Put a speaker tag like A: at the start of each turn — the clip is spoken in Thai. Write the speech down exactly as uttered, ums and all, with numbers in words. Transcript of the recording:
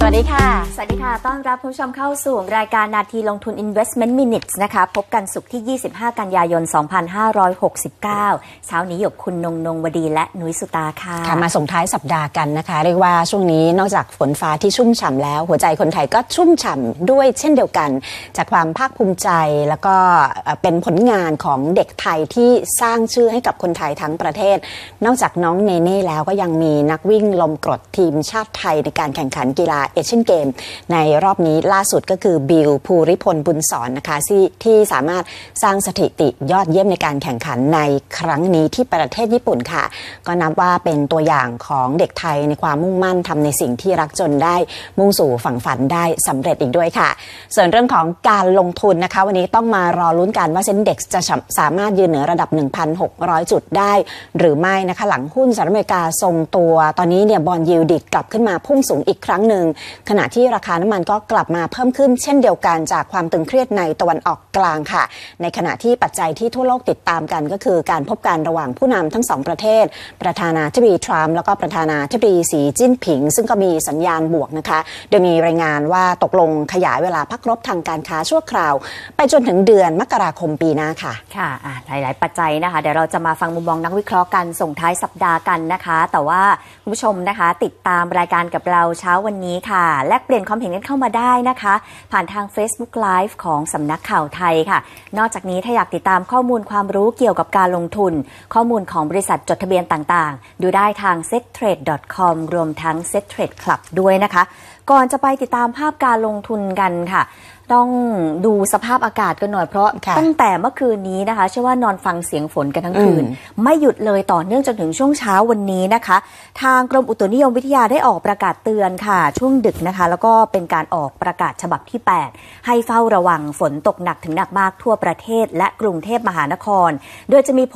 A: วัสดีค่ะ
B: สวัสดีค่ะต้อนรับคุณผู้ชมเข้าสู่รายการนาทีลงทุน Investment Minutes นะคะพบกันศุกร์ที่ยี่สิบห้ากันยายนสองพันห้าร้อยหกสิบเก้าเช้านี้อยู่คุณนงนงวดีและนุ้ยสุตาค่ะ
A: ค่ะมาส่งท้ายสัปดาห์กันนะคะเรียกว่าช่วงนี้นอกจากฝนฟ้าที่ชุ่มฉ่ำแล้วหัวใจคนไทยก็ชุ่มฉ่ำด้วยเช่นเดียวกันจากความภาคภูมิใจแล้วก็เป็นผลงานของเด็กไทยที่สร้างชื่อให้กับคนไทยทั้งประเทศนอกจากน้องเนเน่แล้วก็ยังมีนักวิ่งลมกรดทีมชาติไทยในการแข่งขันกีฬาเอเชียนเกมในรอบนี้ล่าสุดก็คือบิลภูริพลบุญสอนนะคะที่ที่สามารถสร้างสถิติยอดเยี่ยมในการแข่งขันในครั้งนี้ที่ประเทศญี่ปุ่นค่ะก็นับว่าเป็นตัวอย่างของเด็กไทยในความมุ่งมั่นทำในสิ่งที่รักจนได้มุ่งสู่ฝั่งฝันได้สำเร็จอีกด้วยค่ะส่วนเรื่องของการลงทุนนะคะวันนี้ต้องมารอลุ้นกันว่าเซ็นเด็กซ์จะสามารถยืนเหนือระดับ หนึ่งพันหกร้อย จุดได้หรือไม่นะคะหลังหุ้นสหรัฐอเมริกาทรงตัวตอนนี้เนี่ยบอนด์ยิลด์ดิดกลับขึ้นมาพุ่งสูงอีกครั้งหนึ่งขณะที่ราคาน้ำมันก็กลับมาเพิ่มขึ้นเช่นเดียวกันจากความตึงเครียดในตะวันออกกลางค่ะในขณะที่ปัจจัยที่ทั่วโลกติดตามกันก็คือการพบกันระหว่างผู้นำทั้งสองประเทศประธานาธิบดีทรัมป์แล้วก็ประธานาธิบดีสีจิ้นผิงซึ่งก็มีสัญญาณบวกนะคะโดยมีรายงานว่าตกลงขยายเวลาพักรบทางการค้าชั่วคราวไปจนถึงเดือนมกราคมปีหน้าค่ะ
B: ค่ะหลายๆปัจจัยนะคะเดี๋ยวเราจะมาฟังมุมมองนักวิเคราะห์กันส่งท้ายสัปดาห์กันนะคะแต่ว่าคุณผู้ชมนะคะติดตามรายการกับเราเช้าวันนี้ค่ะแลกเปลี่ยนความเห็นกันเข้ามาได้นะคะผ่านทาง Facebook Live ของสำนักข่าวไทยค่ะนอกจากนี้ถ้าอยากติดตามข้อมูลความรู้เกี่ยวกับการลงทุนข้อมูลของบริษัทจดทะเบียนต่างๆดูได้ทาง เซ็ตเทรด ดอท คอม รวมทั้ง เซ็ตเทรด คลับ ด้วยนะคะก่อนจะไปติดตามภาพการลงทุนกันค่ะต้องดูสภาพอากาศกันหน่อยเพราะตั้งแต่เมื่อคืนนี้นะคะเชื่อว่านอนฟังเสียงฝนกันทั้งคืนไม่หยุดเลยต่อเนื่องจนถึงช่วงเช้าวันนี้นะคะทางกรมอุตุนิยมวิทยาได้ออกประกาศเตือนค่ะช่วงดึกนะคะแล้วก็เป็นการออกประกาศฉบับที่แปดให้เฝ้าระวังฝนตกหนักถึงหนักมากทั่วประเทศและกรุงเทพมหานครโดยจะมี